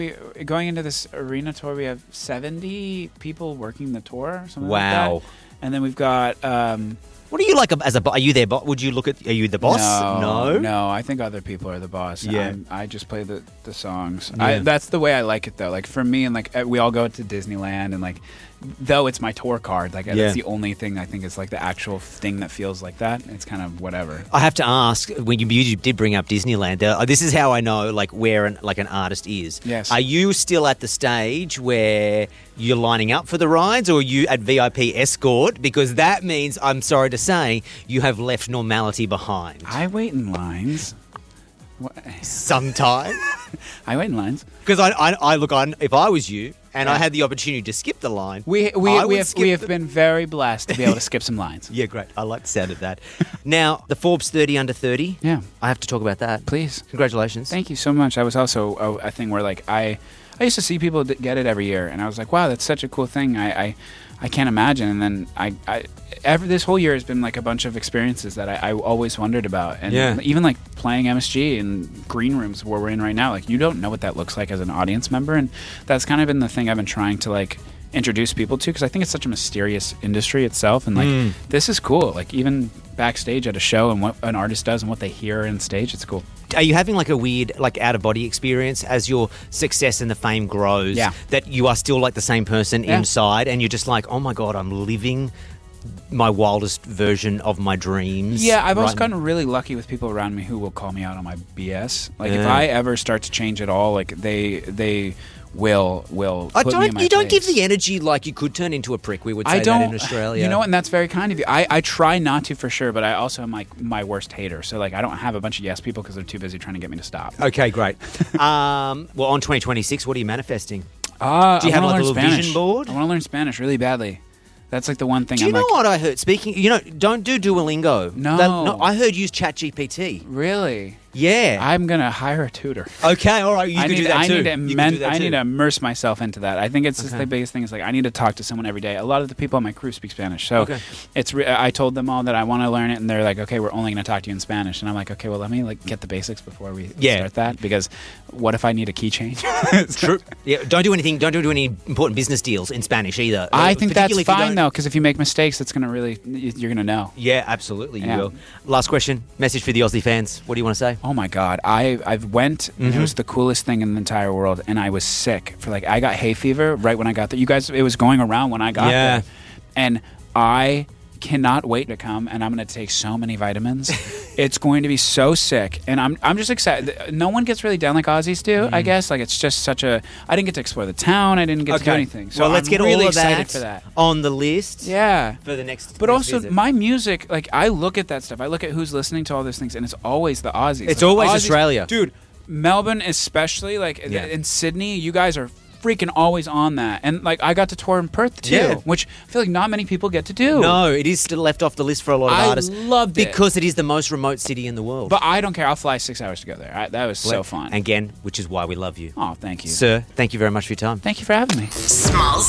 Going into this arena tour, we have 70 people working the tour, something Wow. like that. And then we've got... What are you like as a? Are you their boss? Would you look at? Are you the boss? No. I think other people are the boss. Yeah. I just play the songs. Yeah. That's the way I like it, though. Like for me, and like we all go to Disneyland, and like though it's my tour card, like that's the only thing I think is like the actual thing that feels like that. It's kind of whatever. I have to ask, when you did bring up Disneyland, this is how I know like where an artist is. Yes. Are you still at the stage where you're lining up for the rides, or are you at VIP escort? Because that means, I'm sorry to say, you have left normality behind. I wait in lines. Sometimes. I wait in lines. Because I look on, if I was you and I had the opportunity to skip the line, we have been very blessed to be able to skip some lines. Yeah, great. I like the sound of that. Now, the Forbes 30 under 30. Yeah. I have to talk about that. Please. Congratulations. Thank you so much. That was also a thing where like I used to see people get it every year, and I was like, wow, that's such a cool thing. I can't imagine. And then this whole year has been like a bunch of experiences that I always wondered about. And even like playing MSG in green rooms where we're in right now, like you don't know what that looks like as an audience member. And that's kind of been the thing I've been trying to like introduce people to, because I think it's such a mysterious industry itself. And like this is cool. Like even backstage at a show and what an artist does and what they hear on stage, it's cool. Are you having like a weird like out-of-body experience as your success and the fame grows? Yeah. That you are still like the same person inside, and you're just like, oh my God, I'm living my wildest version of my dreams. Yeah, I've also gotten really lucky with people around me who will call me out on my BS. Like if I ever start to change at all, like they will put me in my You don't place. give the energy like you could turn into a prick. We would say that in Australia. You know what? And that's very kind of you. I try not to for sure, but I also am like my worst hater. So like I don't have a bunch of yes people because they're too busy trying to get me to stop. Okay, great. Well, on 2026, what are you manifesting? Do you have like a little vision board? I want to learn Spanish really badly. That's like the one thing. Do you know what I heard? Speaking, don't do Duolingo. No. I heard use ChatGPT. Really? Yeah. I'm gonna hire a tutor. Okay, all right. You can do that too. I need to immerse myself into that. I think it's just the biggest thing is like I need to talk to someone every day. A lot of the people on my crew speak Spanish, so I told them all that I want to learn it, and they're like, okay, we're only going to talk to you in Spanish, and I'm like, okay, well, let me like get the basics before we start that, because what if I need a key change? True. Yeah. Don't do anything. Don't do any important business deals in Spanish either. I think that's fine though, because if you make mistakes, it's going to you're going to know. Yeah, absolutely. You will. Last question. Message for the Aussie fans. What do you want to say? Oh my God, I've went and it was the coolest thing in the entire world, and I was sick for I got hay fever right when I got there. You guys, it was going around when I got there, and I cannot wait to come, and I'm going to take so many vitamins. It's going to be so sick, and I'm just excited. No one gets really down like Aussies do, I guess. Like it's just such a. I didn't get to explore the town. I didn't get to do anything. So let's get really all of excited for that on the list. Yeah, for the next. But also visit. my music, like I look at that stuff. I look at who's listening to all those things, and it's always the Aussies. It's like, always Aussies, Australia, dude. Melbourne, especially in Sydney, you guys are freaking always on that. And like I got to tour in Perth too, which I feel like not many people get to do. No, it is still left off the list for a lot of artists. I loved it because it is the most remote city in the world. But I don't care. I'll fly 6 hours to go there. That was so fun. Again, which is why we love you. Oh, thank you, sir. Thank you very much for your time. Thank you for having me. Smalls